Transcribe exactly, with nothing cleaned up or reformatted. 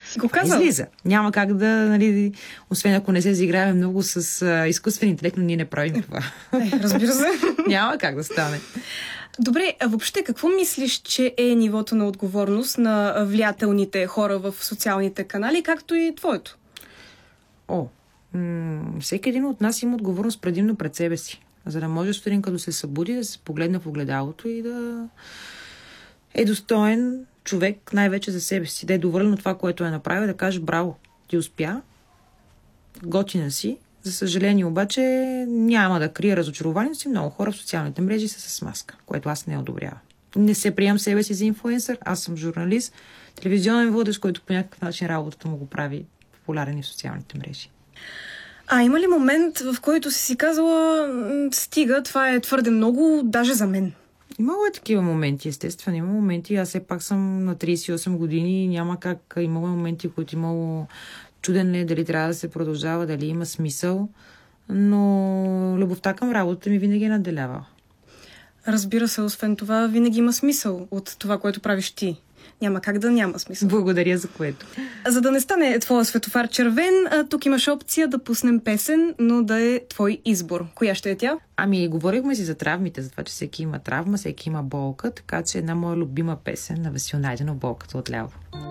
Си го казал? Излиза. Няма как да, нали, освен ако не се заиграваме много с а, изкуствен интелект, но ние не правим това. Е, разбира се. Няма как да стане. Добре, а въобще какво мислиш, че е нивото на отговорност на влиятелните хора в социалните канали, както и твоето? О, м- всеки един от нас има отговорност предимно пред себе си, за да може сутрин, като се събуди, да се погледне в огледалото и да е достоен човек най-вече за себе си, да е доволен от това, което е направил, да каже браво, ти успя, готина си. За съжаление обаче няма да крия разочарованието си. Много хора в социалните мрежи са с маска, което аз не одобрявам. Не се приемам себе си за инфлуенсър, аз съм журналист, телевизионен водещ, който по някакъв начин работата му го прави популярен и в социалните мрежи. А има ли момент, в който си си казала, стига, това е твърде много, даже за мен? Имало е такива моменти, естествено. Има моменти, аз все пак съм на трийсет и осем години и няма как. Имало моменти, в които имало чуден ли, дали трябва да се продължава, дали има смисъл, но любовта към работата ми винаги е надделява. Разбира се, освен това, винаги има смисъл от това, което правиш ти. Няма как да няма смисъл. Благодаря за което. За да не стане твоя светофар червен, тук имаш опция да пуснем песен, но да е твой избор. Коя ще е тя? Ами, говорихме си за травмите, за това, че всеки има травма, всеки има болка, така че една моя любима песен на Васил Найденов, "Болката отляво".